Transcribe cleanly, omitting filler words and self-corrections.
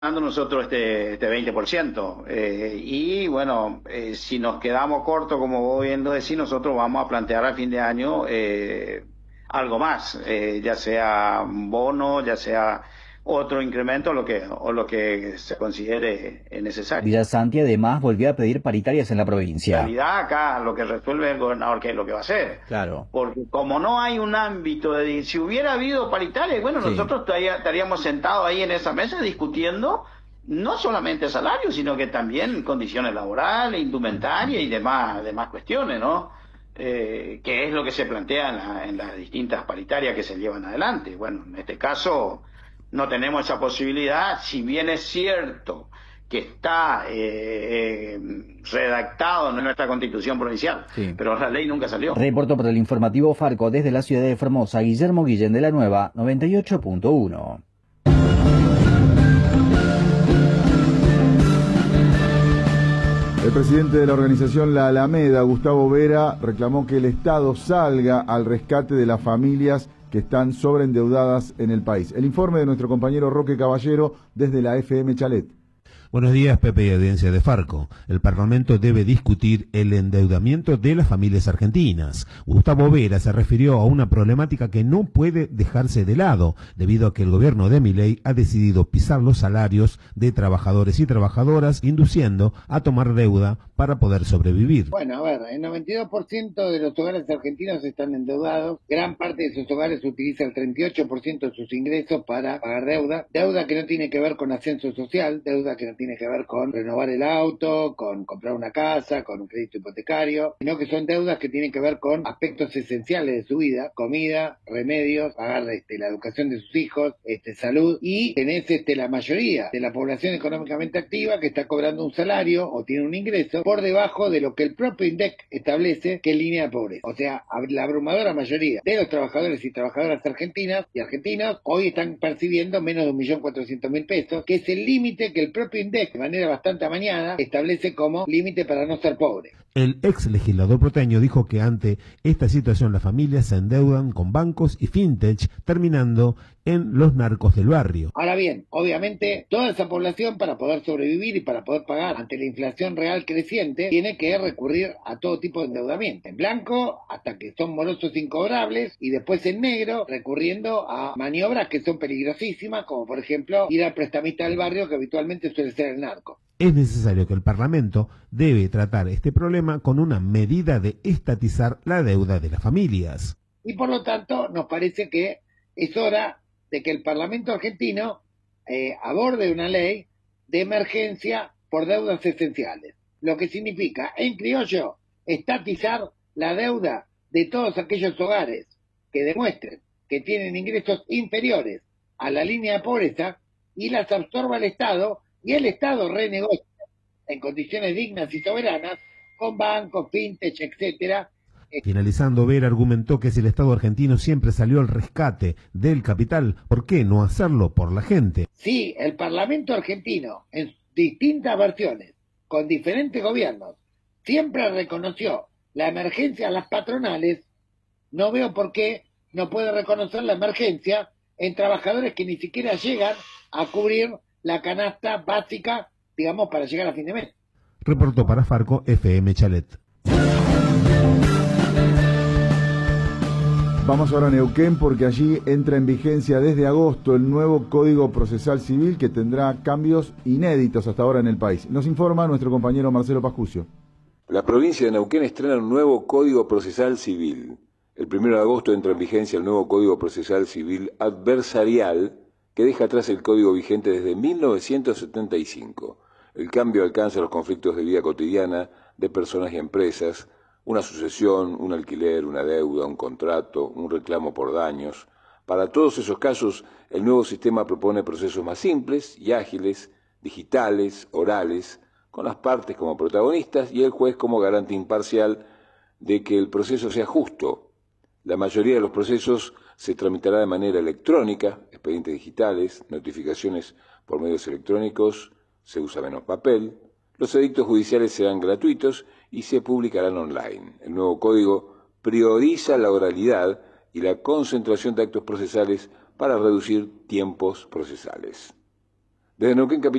nosotros este 20%. Y bueno, si nos quedamos cortos, como vos bien lo decís, nosotros vamos a plantear a fin de año algo más, ya sea un bono, ya sea otro incremento o lo que se considere necesario. Villasanti además volvió a pedir paritarias en la En provincia. realidad acá lo que resuelve el gobernador, ¿qué es lo que va a hacer? Claro, Porque como no hay un ámbito de... Si hubiera habido paritarias, bueno, sí. nosotros estaríamos sentados ahí en esa mesa discutiendo no solamente salarios, sino que también condiciones laborales, indumentaria y demás cuestiones, ¿no? Que es lo que se plantea en las distintas paritarias que se llevan adelante. Bueno, en este caso no tenemos esa posibilidad, si bien es cierto que está redactado en nuestra constitución provincial, Sí. pero la ley nunca salió. Reportó para el informativo Farco desde la ciudad de Formosa, Guillermo Guillén de la Nueva, 98.1. El presidente de la organización La Alameda, Gustavo Vera, reclamó que el Estado salga al rescate de las familias que están sobreendeudadas en el país. El informe de nuestro compañero Roque Caballero desde la FM Chalet. Buenos días, Pepe y audiencia de Farco. El Parlamento debe discutir el endeudamiento de las familias argentinas. Gustavo Vera se refirió a una problemática que no puede dejarse de lado, debido a que el gobierno de Milei ha decidido pisar los salarios de trabajadores y trabajadoras, induciendo a tomar deuda para poder sobrevivir. Bueno, a ver, el 92% de los hogares argentinos están endeudados. Gran parte de esos hogares utiliza el 38% de sus ingresos para pagar deuda. Deuda que no tiene que ver con ascenso social, deuda que no tiene que ver con renovar el auto, con comprar una casa, con un crédito hipotecario, sino que son deudas que tienen que ver con aspectos esenciales de su vida: comida, remedios, pagar la educación de sus hijos, salud, y tenés la mayoría de la población económicamente activa que está cobrando un salario o tiene un ingreso por debajo de lo que el propio INDEC establece que es línea de pobreza. O sea, la abrumadora mayoría de los trabajadores y trabajadoras argentinas y argentinos hoy están percibiendo menos de 1.400.000 pesos, que es el límite que el propio INDEC, de manera bastante amañada, establece como límite para no ser pobre. El ex legislador porteño dijo que ante esta situación las familias se endeudan con bancos y fintech, terminando en los narcos del barrio. Ahora bien, obviamente toda esa población, para poder sobrevivir y para poder pagar ante la inflación real creciente, tiene que recurrir a todo tipo de endeudamiento, en blanco hasta que son morosos incobrables, y después en negro recurriendo a maniobras que son peligrosísimas, como por ejemplo ir al prestamista del barrio, que habitualmente suele ser el narco. Es necesario que el Parlamento debe tratar este problema con una medida de estatizar la deuda de las familias. Y por lo tanto nos parece que es hora de que el Parlamento argentino aborde una ley de emergencia por deudas esenciales, lo que significa, en criollo, estatizar la deuda de todos aquellos hogares que demuestren que tienen ingresos inferiores a la línea de pobreza y las absorba el Estado, y el Estado renegocia en condiciones dignas y soberanas con bancos, fintech, etcétera. Finalizando, Vera argumentó que si el Estado argentino siempre salió al rescate del capital, ¿por qué no hacerlo por la gente? Sí, el Parlamento argentino, en distintas versiones, con diferentes gobiernos, siempre reconoció la emergencia a las patronales. No veo por qué no puede reconocer la emergencia en trabajadores que ni siquiera llegan a cubrir la canasta básica, digamos, para llegar a fin de mes. Reportó para Farco FM Chalet. Vamos ahora a Neuquén porque allí entra en vigencia desde agosto el nuevo Código Procesal Civil que tendrá cambios inéditos hasta ahora en el país. Nos informa nuestro compañero Marcelo Pascucio. La provincia de Neuquén estrena un nuevo Código Procesal Civil. El 1 de agosto entra en vigencia el nuevo Código Procesal Civil adversarial que deja atrás el código vigente desde 1975. El cambio alcanza los conflictos de vida cotidiana de personas y empresas, una sucesión, un alquiler, una deuda, un contrato, un reclamo por daños. Para todos esos casos, el nuevo sistema propone procesos más simples y ágiles, digitales, orales, con las partes como protagonistas y el juez como garante imparcial de que el proceso sea justo. La mayoría de los procesos se tramitará de manera electrónica, expedientes digitales, notificaciones por medios electrónicos, se usa menos papel. Los edictos judiciales serán gratuitos y se publicarán online. El nuevo código prioriza la oralidad y la concentración de actos procesales para reducir tiempos procesales. Desde Neuquén Capital